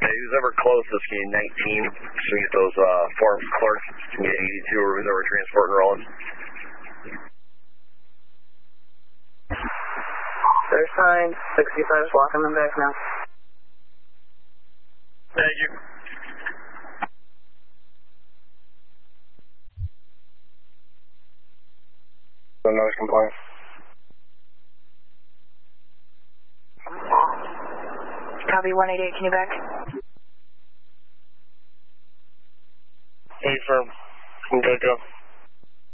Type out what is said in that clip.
who's ever closest, can you 19? So we get those forms clerked. Can you 82 or who's ever transporting rolling? They're signed. 65's walking them back now. Thank you. No noise complaint. Copy 188, can you back? 8 firm. Go.